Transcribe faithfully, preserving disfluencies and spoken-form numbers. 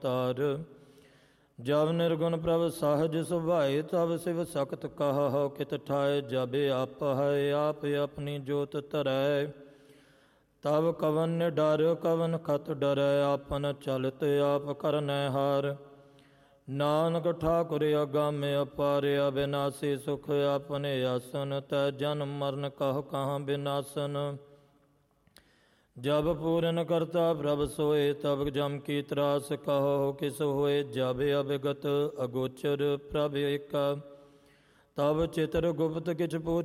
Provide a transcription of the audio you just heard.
ਅਵਤਾਰ। ਜਬ ਨਿਰਗੁਣ ਪ੍ਰਭ ਸਾਹਜ ਸੁਭਾਏ ਤਬ ਸਿਵ ਸਖਤ ਕਹਹੁ ਕਿਤ ਠਾਏ। ਜਬ ਆਪ ਹੈ ਆਪ ਆਪਣੀ ਜੋਤ ਧਰੈ ਤਬ ਕਵਨ ਨਿਡਰ ਕਵਨ ਖਤ ਡਰੈ। ਆਪਨ ਚਲਤ ਆਪ ਕਰਨੈ ਹਾਰ ਨਾਨਕ ਠਾਕੁਰ ਅਗਾਮੇ ਅਪਾਰ। ਅਬਿਨਾਸੀ ਸੁਖ ਆਪਨੇ ਆਸਨ ਤੈ ਜਨਮ ਮਰਨ ਕਹੁ ਕਹਾਂ ਬਿਨਾਸਨ। ਜਬ ਪੂਰਨ ਕਰਤਾ ਪ੍ਰਭ ਸੋਏ ਤਬ ਜਮ ਕੀ ਤਰਾਸ ਕਹੋ ਕਿਸ ਹੋਏ। ਜਬ ਅਵਿਗਤ ਅਗੋਚਰ ਪ੍ਰਭ ਏਕਾ ਤਬ ਚਿਤਰ ਗੁਪਤ ਕਿਛ ਪੂਛ